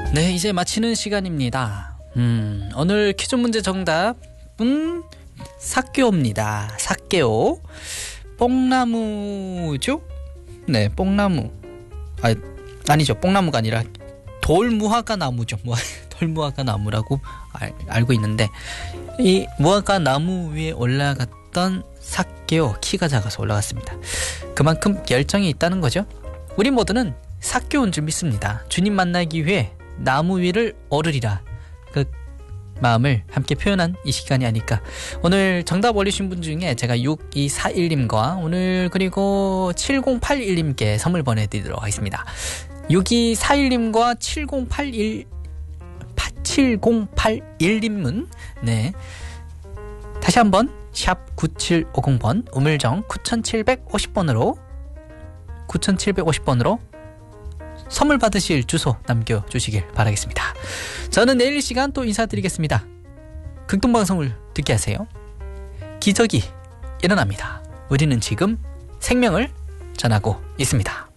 네, 이제 마치는 시간입니다. 오늘 퀴즈 문제 정답은 삭개오입니다. 삭개오. 뽕나무죠? 네, 뽕나무. 아니죠. 뽕나무가 아니라 돌무화과 나무죠. 돌무화과 나무라고 알고 있는데, 이 무화과 나무 위에 올라갔던 삭개오, 키가 작아서 올라갔습니다. 그만큼 열정이 있다는 거죠. 우리 모두는 삭개오인 줄 믿습니다. 주님 만나기 위해 나무 위를 오르리라, 그 마음을 함께 표현한 이 시간이 아닐까. 오늘 정답 올리신 분 중에 제가 6241님과 오늘 그리고 7081님께 선물 보내드리도록 하겠습니다. 6241님과 7081님은 네, 다시 한번 샵 9750번 우물정 9750번으로 선물 받으실 주소 남겨주시길 바라겠습니다. 저는 내일 이 시간 또 인사드리겠습니다. 극동방송을 듣게 하세요. 기적이 일어납니다. 우리는 지금 생명을 전하고 있습니다.